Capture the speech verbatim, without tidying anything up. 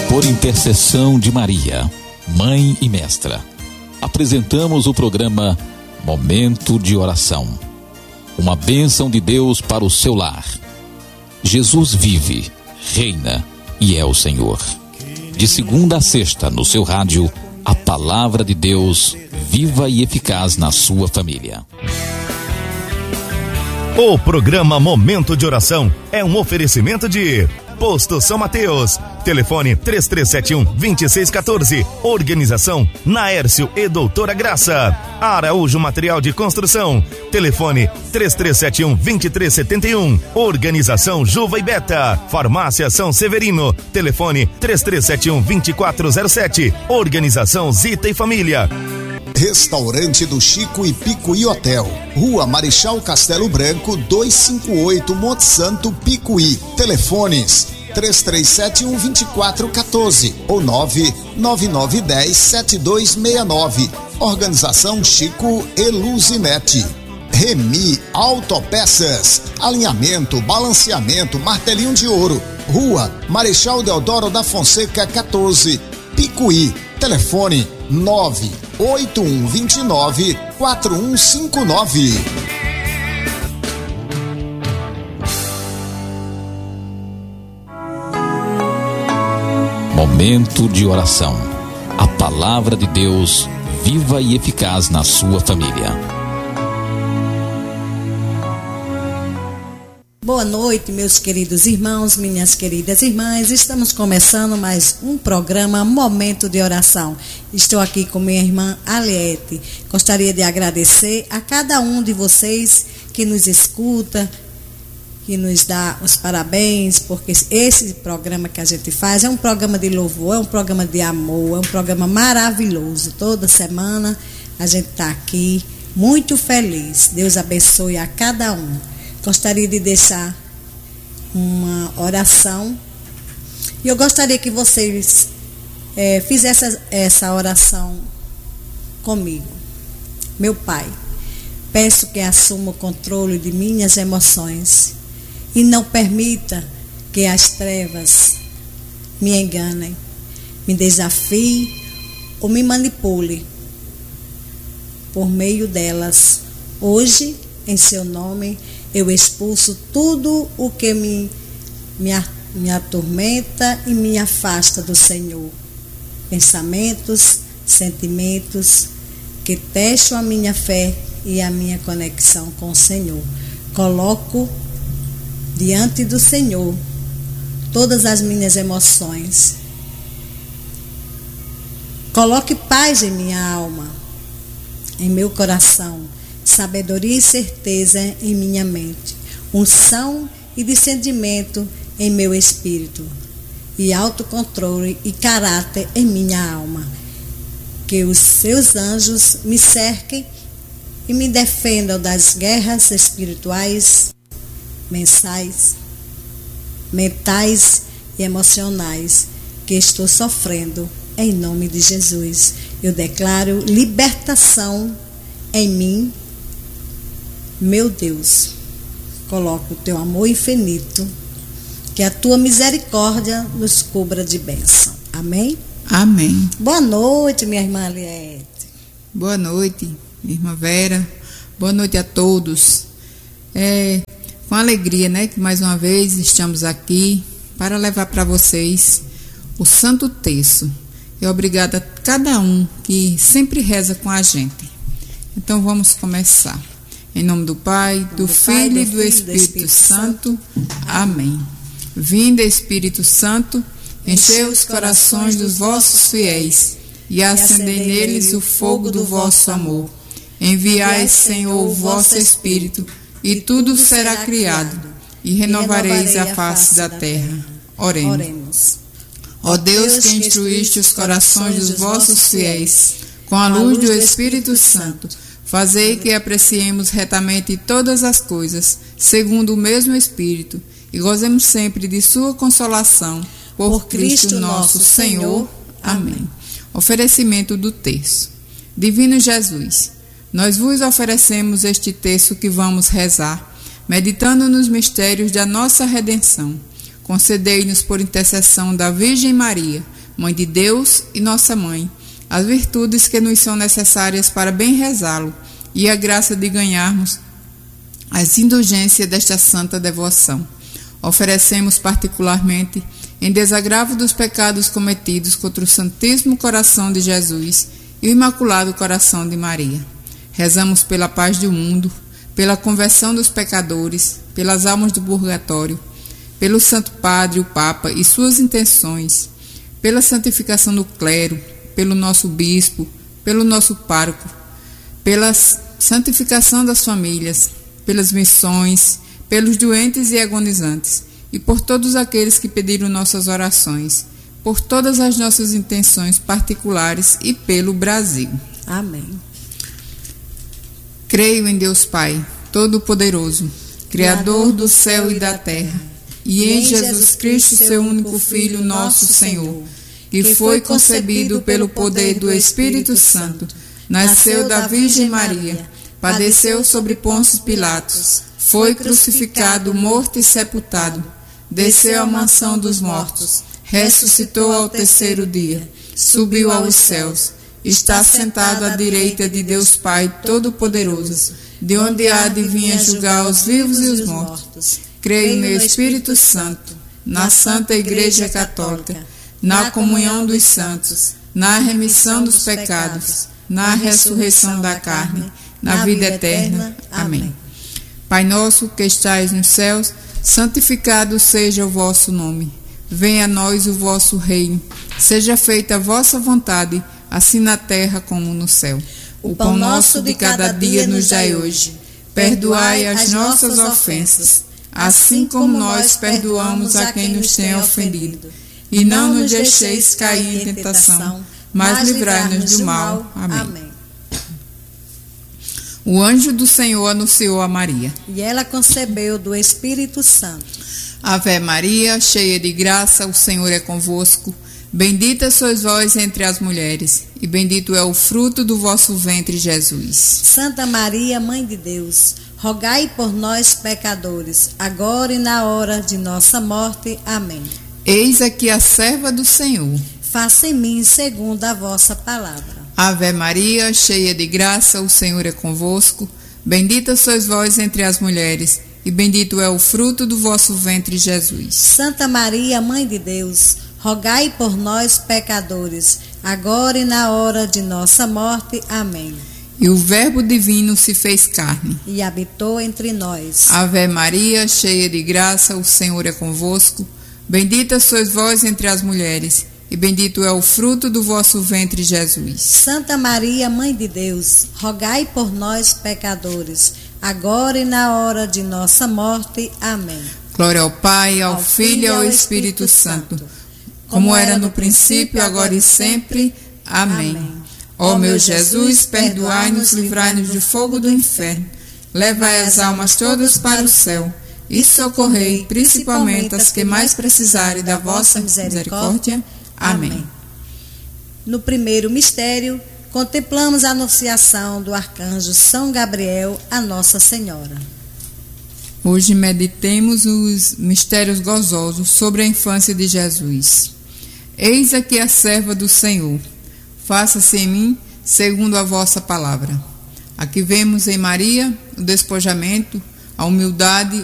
Por intercessão de Maria, Mãe e Mestra, apresentamos o programa Momento de Oração. Uma bênção de Deus para o seu lar. Jesus vive, reina e é o Senhor. De segunda a sexta, no seu rádio, a palavra de Deus, viva e eficaz na sua família. O programa Momento de Oração é um oferecimento de Posto São Mateus. Telefone três três sete um, dois seis um quatro. Organização Naércio e Doutora Graça. Araújo Material de Construção. Telefone três três sete um, dois três sete um. Organização Juva e Beta. Farmácia São Severino. Telefone três três sete um, dois quatro zero sete. Organização Zita e Família. Restaurante do Chico e Picuí Hotel, Rua Marechal Castelo Branco, duzentos e cinquenta e oito, Monte Santo, Picuí. Telefones três três sete um, dois quatro um quatro ou nove nove nove um zero, sete dois seis nove. Organização Chico e Luzinete. Remi Autopeças, alinhamento, balanceamento, martelinho de ouro. Rua Marechal Deodoro da Fonseca, quatorze, Picuí. Telefone nove oito um dois nove, quatro um cinco nove. Momento de oração. A palavra de Deus, viva e eficaz na sua família. Boa noite, meus queridos irmãos, minhas queridas irmãs. Estamos começando mais um programa Momento de Oração. Estou aqui com minha irmã Aliete. Gostaria de agradecer a cada um de vocês que nos escuta, que nos dá os parabéns, porque esse programa que a gente faz é um programa de louvor, é um programa de amor, é um programa maravilhoso. Toda semana a gente está aqui muito feliz. Deus abençoe a cada um. Gostaria de deixar uma oração e eu gostaria que vocês é, fizessem essa oração comigo. Meu Pai, peço que assuma o controle de minhas emoções e não permita que as trevas me enganem, me desafie ou me manipule por meio delas. Hoje, em seu nome, eu expulso tudo o que me, me, me atormenta e me afasta do Senhor. Pensamentos, sentimentos que testam a minha fé e a minha conexão com o Senhor. Coloco diante do Senhor todas as minhas emoções. Coloque paz em minha alma, em meu coração. Sabedoria e certeza em minha mente, unção e discernimento em meu espírito, e autocontrole e caráter em minha alma. Que os seus anjos me cerquem e me defendam das guerras espirituais, mensais, mentais e emocionais que estou sofrendo. Em nome de Jesus, eu declaro libertação em mim. Meu Deus, coloca o teu amor infinito, que a tua misericórdia nos cubra de bênção. Amém? Amém. Boa noite, minha irmã Aliete. Boa noite, minha irmã Vera. Boa noite a todos. É com alegria, né, que mais uma vez estamos aqui para levar para vocês o Santo Terço. E obrigada a cada um que sempre reza com a gente. Então vamos começar. Em nome do Pai, do Filho e do Espírito Santo. Amém. Vinde, Espírito Santo, enchei os corações dos vossos fiéis e acendei neles o fogo do vosso amor. Enviai, Senhor, o vosso Espírito, e tudo será criado, e renovareis a face da terra. Oremos. Ó Deus, que instruíste os corações dos vossos fiéis com a luz do Espírito Santo, fazei que apreciemos retamente todas as coisas, segundo o mesmo Espírito, e gozemos sempre de sua consolação, por, por Cristo, Cristo nosso Senhor. Amém. Oferecimento do terço. Divino Jesus, nós vos oferecemos este terço que vamos rezar, meditando nos mistérios da nossa redenção. Concedei-nos, por intercessão da Virgem Maria, Mãe de Deus e nossa Mãe, as virtudes que nos são necessárias para bem rezá-lo e a graça de ganharmos as indulgências desta santa devoção. Oferecemos particularmente, em desagravo dos pecados cometidos contra o Santíssimo Coração de Jesus e o Imaculado Coração de Maria. Rezamos pela paz do mundo, pela conversão dos pecadores, pelas almas do purgatório, pelo Santo Padre, o Papa e suas intenções, pela santificação do clero, pelo nosso bispo, pelo nosso pároco, pela santificação das famílias, pelas missões, pelos doentes e agonizantes, e por todos aqueles que pediram nossas orações, por todas as nossas intenções particulares e pelo Brasil. Amém. Creio em Deus Pai, Todo-Poderoso, Criador do céu e da terra, e em Jesus Cristo, seu único Filho, nosso Senhor, que foi concebido pelo poder do Espírito Santo, nasceu da Virgem Maria, padeceu sobre Pôncio Pilatos, foi crucificado, morto e sepultado, desceu à mansão dos mortos, ressuscitou ao terceiro dia, subiu aos céus, está sentado à direita de Deus Pai Todo-Poderoso, de onde há de vir julgar os vivos e os mortos. Creio no Espírito Santo, na Santa Igreja Católica, na comunhão dos santos, na remissão dos pecados, na ressurreição da carne, na vida eterna. Amém. Pai nosso que estais nos céus, santificado seja o vosso nome. Venha a nós o vosso reino. Seja feita a vossa vontade, assim na terra como no céu. O pão nosso de cada dia nos dai hoje. Perdoai as nossas ofensas, assim como nós perdoamos a quem nos tem ofendido. E não nos deixeis cair em tentação, mas livrai-nos do mal. Amém. O anjo do Senhor anunciou a Maria. E ela concebeu do Espírito Santo. Ave Maria, cheia de graça, o Senhor é convosco. Bendita sois vós entre as mulheres, e bendito é o fruto do vosso ventre, Jesus. Santa Maria, Mãe de Deus, rogai por nós, pecadores, agora e na hora de nossa morte. Amém. Eis aqui a serva do Senhor. Faça em mim segundo a vossa palavra. Ave Maria, cheia de graça, o Senhor é convosco. Bendita sois vós entre as mulheres, e bendito é o fruto do vosso ventre, Jesus. Santa Maria, Mãe de Deus, rogai por nós, pecadores, agora e na hora de nossa morte. Amém. E o Verbo divino se fez carne e habitou entre nós. Ave Maria, cheia de graça, o Senhor é convosco. Bendita sois vós entre as mulheres, e bendito é o fruto do vosso ventre, Jesus. Santa Maria, Mãe de Deus, rogai por nós, pecadores, agora e na hora de nossa morte. Amém. Glória ao Pai, ao, ao Filho e ao Espírito, Espírito Santo, como era no princípio, agora e sempre. Amém. Amém. Ó meu Jesus, perdoai-nos, livrai-nos do fogo do inferno, levai as almas todas para o céu e socorrei principalmente as que mais precisarem da vossa misericórdia. Amém. No primeiro mistério, contemplamos a anunciação do arcanjo São Gabriel a Nossa Senhora. Hoje meditemos os mistérios gozosos sobre a infância de Jesus. Eis aqui a serva do Senhor. Faça-se em mim segundo a vossa palavra. Aqui vemos em Maria o despojamento, a humildade,